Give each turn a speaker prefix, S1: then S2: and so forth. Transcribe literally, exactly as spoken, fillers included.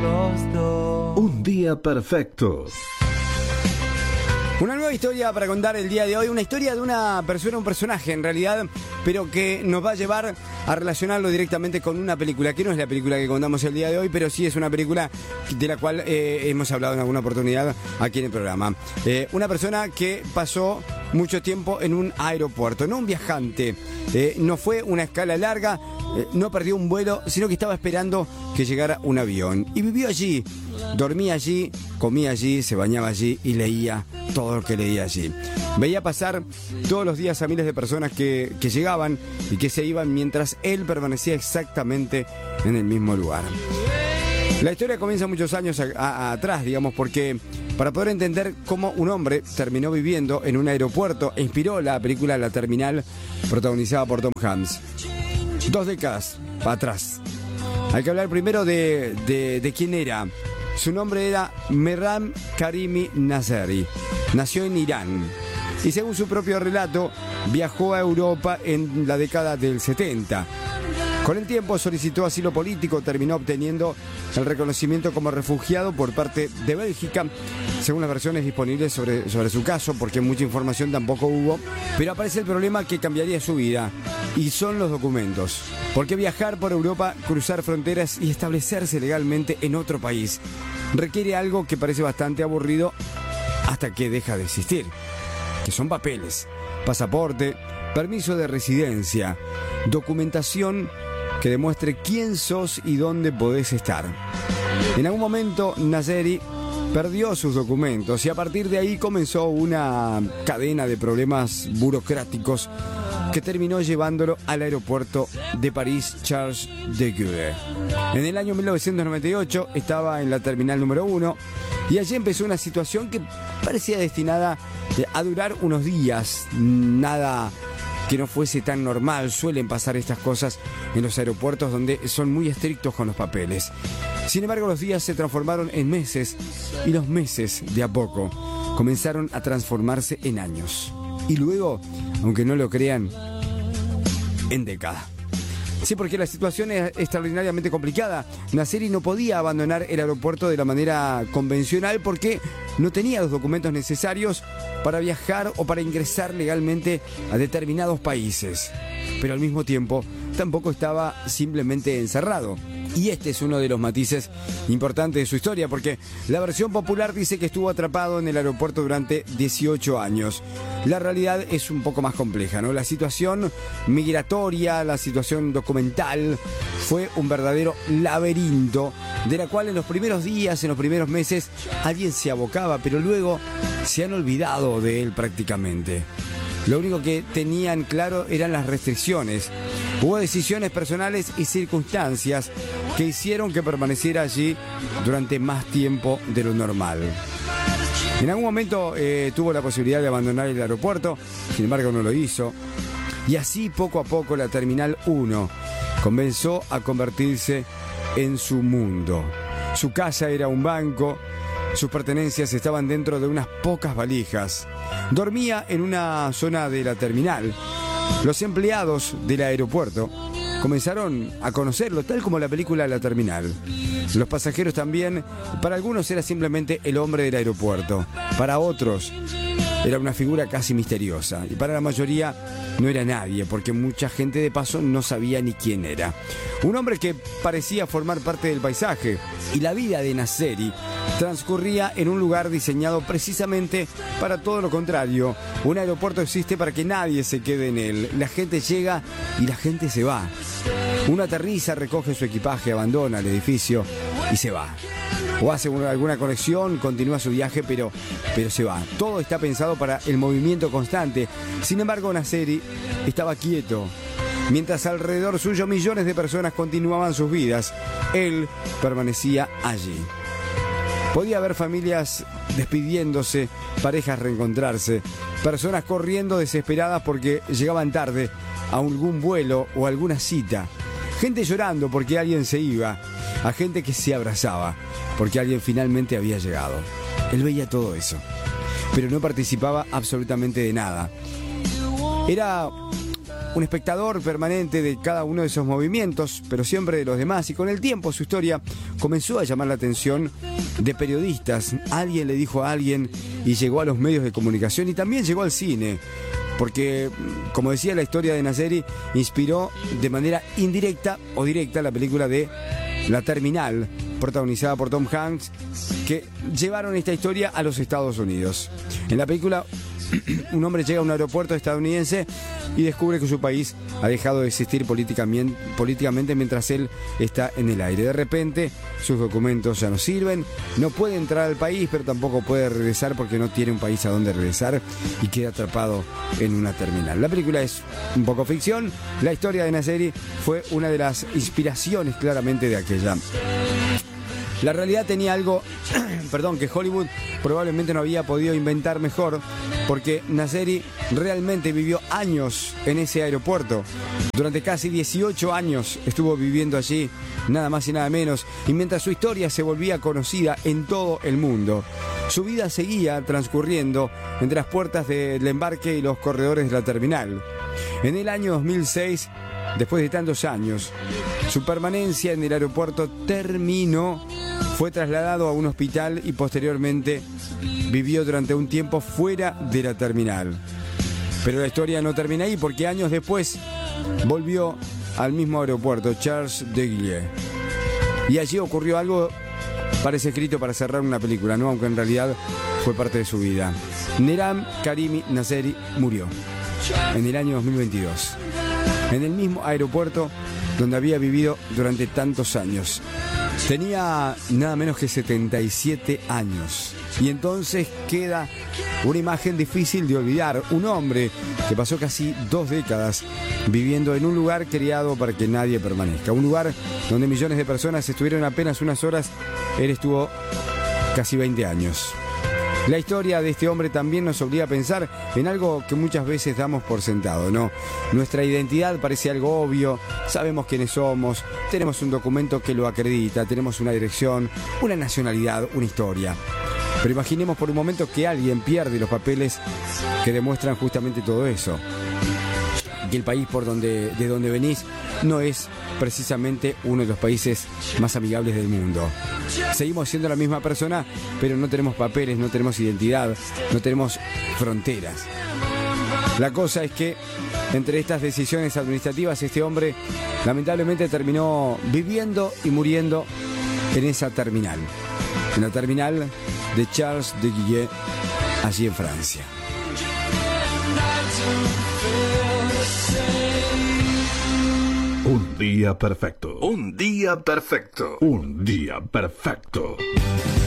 S1: los dos.
S2: Un día perfecto.
S3: Una nueva historia para contar el día de hoy, una historia de una persona, un personaje en realidad, pero que nos va a llevar a relacionarlo directamente con una película, que no es la película que contamos el día de hoy, pero sí es una película de la cual eh, hemos hablado en alguna oportunidad aquí en el programa. Eh, una persona que pasó mucho tiempo en un aeropuerto, no un viajante, eh, no fue una escala larga, eh, no perdió un vuelo, sino que estaba esperando que llegara un avión. Y vivió allí, dormía allí, comía allí, se bañaba allí y leía todo lo que leía allí. Veía pasar todos los días a miles de personas que, que llegaban y que se iban mientras él permanecía exactamente en el mismo lugar. La historia comienza muchos años a, a, atrás, digamos, porque para poder entender cómo un hombre terminó viviendo en un aeropuerto e inspiró la película La Terminal, protagonizada por Tom Hanks. Dos décadas para atrás. Hay que hablar primero de, de, de quién era. Su nombre era Mehran Karimi Nazeri. Nació en Irán y según su propio relato viajó a Europa en la década del setenta. Con el tiempo solicitó asilo político, terminó obteniendo el reconocimiento como refugiado por parte de Bélgica, según las versiones disponibles sobre, sobre su caso, porque mucha información tampoco hubo. Pero aparece el problema que cambiaría su vida, y son los documentos. Porque viajar por Europa, cruzar fronteras y establecerse legalmente en otro país requiere algo que parece bastante aburrido hasta que deja de existir, que son papeles, pasaporte, permiso de residencia, documentación que demuestre quién sos y dónde podés estar. En algún momento Nazeri perdió sus documentos y a partir de ahí comenzó una cadena de problemas burocráticos que terminó llevándolo al aeropuerto de París Charles de Gaulle. En el año mil novecientos noventa y ocho estaba en la terminal número uno y allí empezó una situación que parecía destinada a durar unos días, nada que no fuese tan normal. Suelen pasar estas cosas en los aeropuertos donde son muy estrictos con los papeles. Sin embargo, los días se transformaron en meses y los meses, de a poco, comenzaron a transformarse en años. Y luego, aunque no lo crean, en décadas. Sí, porque la situación es extraordinariamente complicada. Nazeri no podía abandonar el aeropuerto de la manera convencional porque no tenía los documentos necesarios para viajar o para ingresar legalmente a determinados países. Pero al mismo tiempo, tampoco estaba simplemente encerrado. Y este es uno de los matices importantes de su historia, porque la versión popular dice que estuvo atrapado en el aeropuerto durante dieciocho años. La realidad es un poco más compleja, ¿no? La situación migratoria, la situación documental, fue un verdadero laberinto, de la cual en los primeros días, en los primeros meses, alguien se abocaba, pero luego se han olvidado de él prácticamente. Lo único que tenían claro eran las restricciones. Hubo decisiones personales y circunstancias que hicieron que permaneciera allí durante más tiempo de lo normal. En algún momento eh, tuvo la posibilidad de abandonar el aeropuerto, sin embargo no lo hizo. Y así poco a poco la Terminal uno comenzó a convertirse en su mundo. Su casa era un banco, sus pertenencias estaban dentro de unas pocas valijas. Dormía en una zona de la terminal. Los empleados del aeropuerto comenzaron a conocerlo, tal como la película La Terminal. Los pasajeros también. Para algunos era simplemente el hombre del aeropuerto. Para otros era una figura casi misteriosa. Y para la mayoría no era nadie, porque mucha gente de paso no sabía ni quién era. Un hombre que parecía formar parte del paisaje. Y la vida de Nazeri transcurría en un lugar diseñado precisamente para todo lo contrario. Un aeropuerto existe para que nadie se quede en él. La gente llega y la gente se va. Uno aterriza, recoge su equipaje, abandona el edificio y se va. O hace una, alguna conexión, continúa su viaje, pero, pero se va. Todo está pensado para el movimiento constante. Sin embargo, Nazeri estaba quieto. Mientras alrededor suyo millones de personas continuaban sus vidas, él permanecía allí. Podía haber familias despidiéndose, parejas reencontrarse, personas corriendo desesperadas porque llegaban tarde a algún vuelo o alguna cita, gente llorando porque alguien se iba, a gente que se abrazaba porque alguien finalmente había llegado. Él veía todo eso, pero no participaba absolutamente de nada. Era un espectador permanente de cada uno de esos movimientos, pero siempre de los demás, y con el tiempo su historia comenzó a llamar la atención de periodistas. Alguien le dijo a alguien y llegó a los medios de comunicación y también llegó al cine, porque, como decía, la historia de Nasseri inspiró de manera indirecta o directa la película de La Terminal, protagonizada por Tom Hanks, que llevaron esta historia a los Estados Unidos. En la película, un hombre llega a un aeropuerto estadounidense y descubre que su país ha dejado de existir políticamente, políticamente mientras él está en el aire. De repente, sus documentos ya no sirven, no puede entrar al país, pero tampoco puede regresar porque no tiene un país a donde regresar y queda atrapado en una terminal. La película es un poco ficción. La historia de Nasseri fue una de las inspiraciones claramente de aquella. La realidad tenía algo, perdón, que Hollywood probablemente no había podido inventar mejor, porque Nasseri realmente vivió años en ese aeropuerto. Durante casi dieciocho años estuvo viviendo allí, nada más y nada menos, y mientras su historia se volvía conocida en todo el mundo, su vida seguía transcurriendo entre las puertas del embarque y los corredores de la terminal. En el año dos mil seis, después de tantos años, su permanencia en el aeropuerto terminó. Fue trasladado a un hospital y posteriormente vivió durante un tiempo fuera de la terminal. Pero la historia no termina ahí, porque años después volvió al mismo aeropuerto, Charles de Gaulle. Y allí ocurrió algo, parece escrito para cerrar una película, ¿no? Aunque en realidad fue parte de su vida. Neram Karimi Nasseri murió en el año dos mil veintidós, en el mismo aeropuerto donde había vivido durante tantos años. Tenía nada menos que setenta y siete años. Y entonces queda una imagen difícil de olvidar. Un hombre que pasó casi dos décadas viviendo en un lugar creado para que nadie permanezca. Un lugar donde millones de personas estuvieron apenas unas horas. Él estuvo casi veinte años. La historia de este hombre también nos obliga a pensar en algo que muchas veces damos por sentado, ¿no? Nuestra identidad parece algo obvio, sabemos quiénes somos, tenemos un documento que lo acredita, tenemos una dirección, una nacionalidad, una historia. Pero imaginemos por un momento que alguien pierde los papeles que demuestran justamente todo eso. Que el país por donde, de donde venís no es precisamente uno de los países más amigables del mundo. Seguimos siendo la misma persona, pero no tenemos papeles, no tenemos identidad, no tenemos fronteras. La cosa es que entre estas decisiones administrativas, este hombre lamentablemente terminó viviendo y muriendo en esa terminal, en la terminal de Charles de Gaulle, allí en Francia.
S2: Un día perfecto. Un día perfecto. Un día perfecto.